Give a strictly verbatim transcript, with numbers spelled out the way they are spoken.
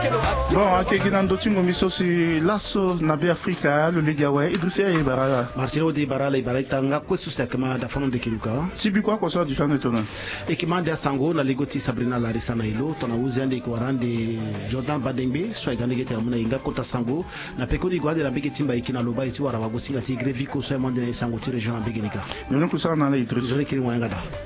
Bon, à Keginando Tingomiso, c'est l'assaut Nabe Africa, le Ligawe, Idrissia et Barala. Martino di Barala e Baretanga, questo si chiama da Fondo de Kiluka. Sibi quoi qu'on soit du fan de ton nom. E che manda Sango, la Ligoti Sabrina Larissa Nailo, Tona Uziande Kwarande Jordan Badembe, soit Ganege Teramuna Inga Kota Sango, na Pekoni Guade la Bege Timba Ikina Loba et Tuarawagosi, la Tigre Vico, soit Mandé Sango, région Begenika. Nous nous poussons dans les Idriss. Je l'ai écrit moi.